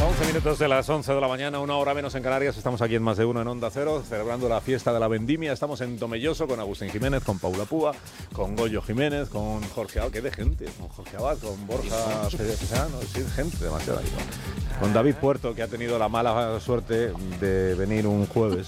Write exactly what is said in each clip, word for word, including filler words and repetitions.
once minutos de las once de la mañana, una hora menos en Canarias. Estamos aquí en Más de Uno en Onda Cero, celebrando la fiesta de la vendimia. Estamos en Tomelloso con Agustín Jiménez, con Paula Púa, con Goyo Jiménez, con Jorge Abad, que de gente, con Jorge Abad, con Borja Pesano, sí, gente demasiada ahí, ¿no? Con David Puerto, que ha tenido la mala suerte de venir un jueves,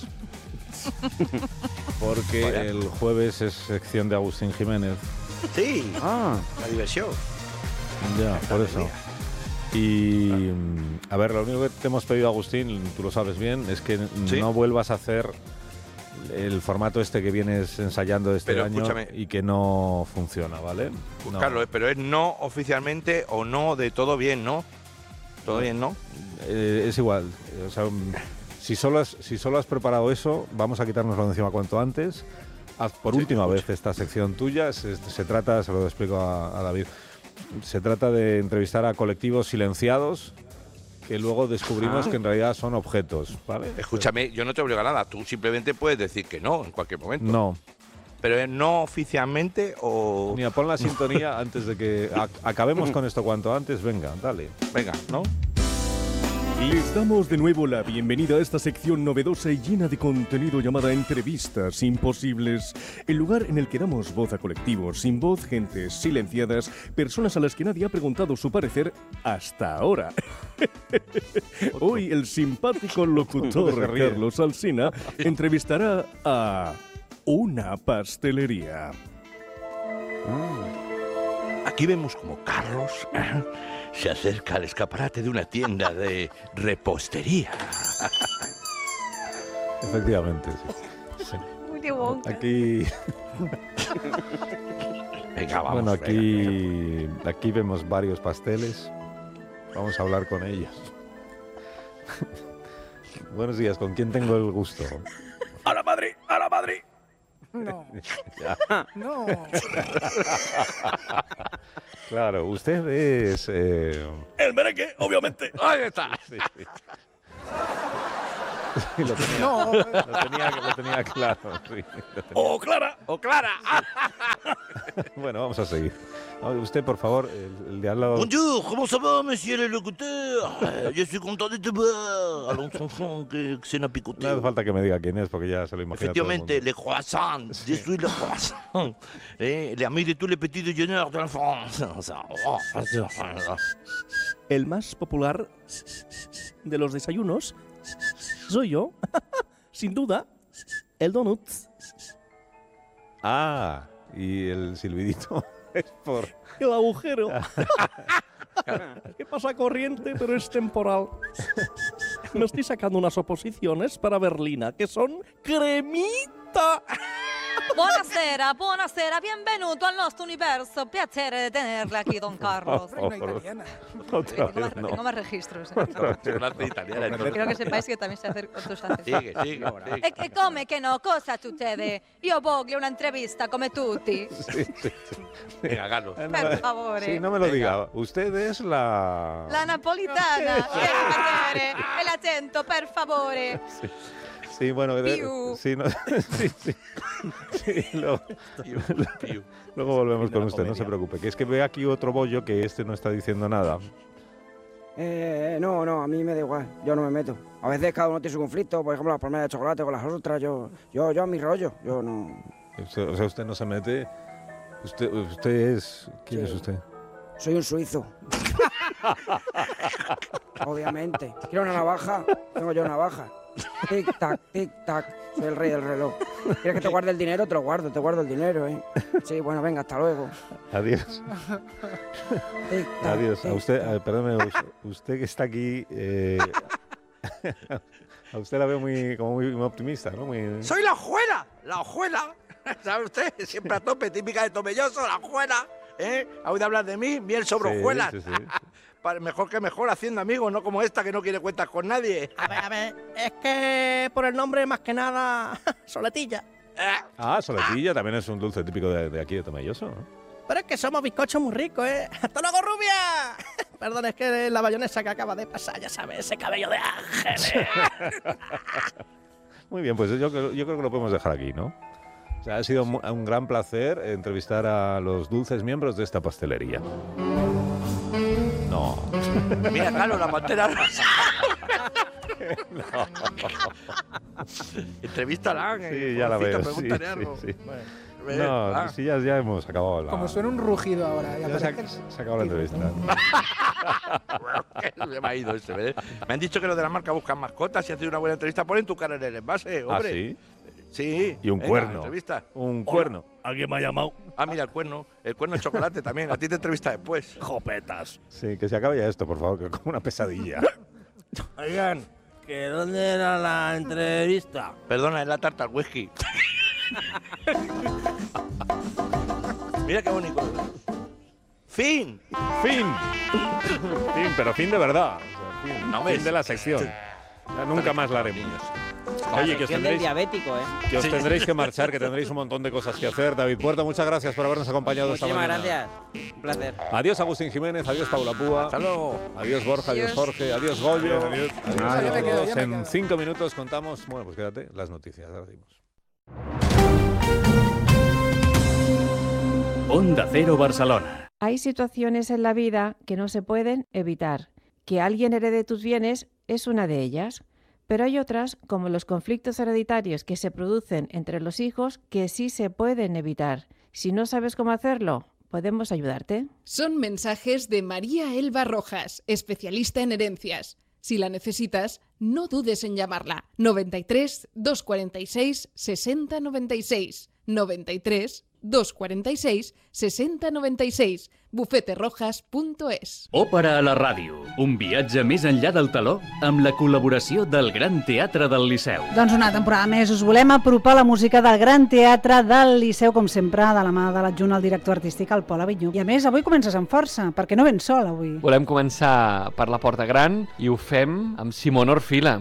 porque Vaya. el jueves es sección de Agustín Jiménez. Sí, ah, la diversión. Ya, por eso. Y, a ver, lo único que te hemos pedido, Agustín, tú lo sabes bien, es que ¿Sí? no vuelvas a hacer el formato este que vienes ensayando este pero, año escúchame. y que no funciona, ¿vale? Pues no. Carlos, pero es no oficialmente o no de todo bien, ¿no? Todo bien, ¿no? Eh, es igual. O sea, si solo, has, si solo has preparado eso, vamos a quitárnoslo de encima cuanto antes. Haz por sí, última vez esta sección tuya. Se, se trata, se lo explico a, a David, se trata de entrevistar a colectivos silenciados que luego descubrimos ah. que en realidad son objetos, ¿vale? Escúchame, yo no te obligo a nada. Tú simplemente puedes decir que no en cualquier momento. No. ¿Pero es no oficialmente o...? Mira, pon la sintonía antes de que a- acabemos con esto cuanto antes. Venga, dale. Venga, ¿no? Y les damos de nuevo la bienvenida a esta sección novedosa y llena de contenido llamada Entrevistas Imposibles, el lugar en el que damos voz a colectivos sin voz, gentes silenciadas, personas a las que nadie ha preguntado su parecer hasta ahora. Hoy el simpático locutor Carlos Alsina entrevistará a una pastelería. Aquí vemos como Carlos ¿eh? se acerca al escaparate de una tienda de repostería. Efectivamente, sí. sí. Willy Wonka. Aquí... Venga, vamos. Bueno, aquí, venga. aquí vemos varios pasteles. Vamos a hablar con ellos. Buenos días, ¿con quién tengo el gusto? ¡A la Madrid! ¡A la Madrid! No. No. Claro, usted es... Eh... El merengue, obviamente. ¡Ahí está! Sí, sí. Sí, lo tenía, No. lo tenía, lo tenía claro. Sí, lo tenía. ¡Oh, Clara! ¡Oh, Clara! Bueno, vamos a seguir. Usted, por favor, el, el de al lado... Bonjour, comment ça va, monsieur le locuteur? Je suis content de te voir. Allons, enfant, que, que c'est un picoté. No hace falta que me diga quién es, porque ya se lo imagina Efectivamente, todo le croissant. Je suis le croissant. Eh, l'ami de tous les petits déjeuners de la France. El más popular de los desayunos soy yo, sin duda, el donut. Ah, y el silbidito es por... El agujero. ¿Qué pasa corriente, pero es temporal? Me estoy sacando unas oposiciones para Berlina, que son cremita. Buonasera, buonasera, benvenuto al nostro universo. Piacere tenerle aquí, don Carlos. Oh, oh, italiana. Otra Tengo, vez, más, no. tengo más registros. ¿eh? Hablando italiano, entonces. Quiero que sepáis que también sé hacer otros haces. Sigue, sigue, sigue. E, e come che no? Cosa succede? Io voglio una entrevista come tutti. Sí, sí, sí. Venga, Carlos. Eh, Per favore. Sí, no me lo diga. Usted es la... La napolitana. Tieni vedere. El acento, per favore. Sí, sí bueno... de- Piu. Sí, no, sí, sí. Sí, luego, Piu, piu. luego volvemos De con la usted, no comedia. se preocupe. Que es que ve aquí otro bollo que este no está diciendo nada. Eh, no, no, a mí me da igual, yo no me meto. A veces cada uno tiene su conflicto, por ejemplo, las palmeras de chocolate con las otras, yo, yo, yo a mi rollo, yo no... Usted- O sea, usted no se mete... Usted, usted es... ¿Quién Sí. es usted? Soy un suizo. Obviamente. ¿Quiero una navaja? Tengo yo una navaja. Tic, tac, tic, tac. Soy el rey del reloj. ¿Quieres que te guarde el dinero? Te lo guardo, te guardo el dinero, ¿eh? Sí, bueno, venga, hasta luego. Adiós. Tic, tac, Adiós. A tic, usted, tac. a- perdóneme, us- usted que está aquí... eh, a usted la veo muy, como muy, muy optimista, ¿no? Muy... ¡Soy la hojuela! ¡La hojuela! ¿Sabe usted? Siempre a tope, típica de Tomelloso, la hojuela. ¿Eh? ¿Ha oído hablar de mí? Miel sobre Sí, hojuelas. sí, sí. Para- Mejor que mejor haciendo amigos, no como esta que no quiere cuentas con nadie. A ver, a ver, es que por el nombre más que nada, Soletilla. Eh, Ah, soletilla también es un dulce típico de, de aquí, de Tomelloso, ¿no? Pero es que somos bizcochos muy ricos, ¿eh? ¡Hasta luego, rubia! Perdón, es que la bayonesa que acaba de pasar, ya sabes, ese cabello de ángel. Muy bien, pues yo, creo- yo creo que lo podemos dejar aquí, ¿no? O sea, ha sido mu- un gran placer entrevistar a los dulces miembros de esta pastelería. No. Mira, Carlos, la pantera rosa. No. Entrevístala. Sí, ya la pobrecita, veo. Sí, pregúntale algo. sí, sí. Ve, No, ah. sí, ya, ya hemos acabado la... Como suena un rugido ahora. y Ya se, aparece- ha, se ha acabado la entrevista. Se me ha ido este, ¿ves? Me han dicho que los de la marca buscan mascotas. Si has hecho una buena entrevista, ponen tu cara en el envase, ¿Ah, hombre. sí? Sí. Y un Venga, cuerno. Entrevista. Un cuerno. ¿Alguien me ha llamado? Ah, mira, el cuerno. El cuerno de chocolate también. A ti te entrevista después. Jopetas. Sí, que se acabe ya esto, por favor, que es como una pesadilla. Oigan, ¿que dónde era la entrevista? Perdona, es la tarta al whisky. Mira qué bonito. ¡Fin! ¡Fin! Fin, pero fin de verdad. O sea, fin, No fin ves. de la sección. Ya nunca más la haremos. Oye, que os, Sección del tendréis, diabético, ¿eh? que os Sí. tendréis que marchar, que tendréis un montón de cosas que hacer. David Puerto, muchas gracias por habernos acompañado esta Muchísimas mañana. gracias. Un placer. Adiós Agustín Jiménez, adiós Paula Púa. Hasta luego. Adiós Borja, adiós, Adiós. Jorge, adiós Goyo. Adiós, Yo me quedo, yo me todos. En quedo. cinco minutos contamos, bueno, pues quédate, las noticias. Ahora seguimos. Onda Cero Barcelona. Hay situaciones en la vida que no se pueden evitar. Que alguien herede tus bienes es una de ellas. Pero hay otras, como los conflictos hereditarios que se producen entre los hijos, que sí se pueden evitar. Si no sabes cómo hacerlo, podemos ayudarte. Son mensajes de María Elba Rojas, especialista en herencias. Si la necesitas, no dudes en llamarla. noventa y tres, doscientos cuarenta y seis, sesenta noventa y seis. noventa y tres, doscientos cuarenta y seis, sesenta noventa y seis. bufete rojas punto es. Òpera a la ràdio. Un viatge més enllà del taló amb la col·laboració del Gran Teatre del Liceu. Doncs una temporada més us volem apropar la música del Gran Teatre del Liceu, com sempre, de la mà de l'adjunt al director artístic, el Pol Avinyó. I a més, avui comences amb força, perquè no vens sol avui. Volem començar per la Porta Gran i ho fem amb Simon Orfila.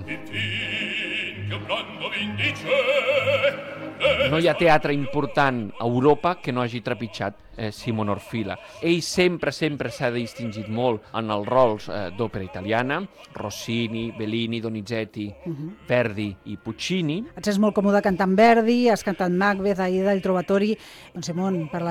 No hi ha teatre important a Europa que no hagi trepitjat eh, Simon Orfila. Ell sempre, sempre s'ha distingit molt en els rols eh, d'òpera italiana, Rossini, Bellini, Donizetti, Mhm. Verdi i Puccini. Et sents molt còmode cantant Verdi, has cantat Macbeth, Aida, El Trovatori. Doncs Simon, per la